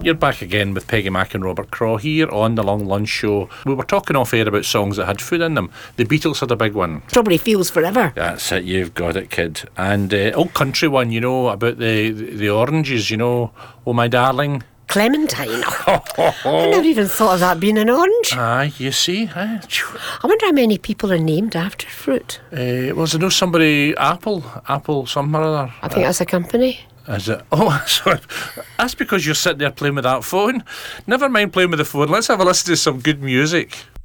You're back again with Peggy Mac and Robert Craw here on the Long Lunch Show. We were talking off air about songs that had food in them. The Beatles had a big one. Strawberry Fields Forever. That's it, you've got it, kid. And old country one, you know, about the oranges, you know. Oh, my darling. Clementine. I never even thought of that being an orange. Aye, you see. I wonder how many people are named after fruit. Was there no somebody, Apple something or other? I think that's a company. Is it? Oh, sorry. That's because you're sitting there playing with that phone. Never mind playing with the phone. Let's have a listen to some good music.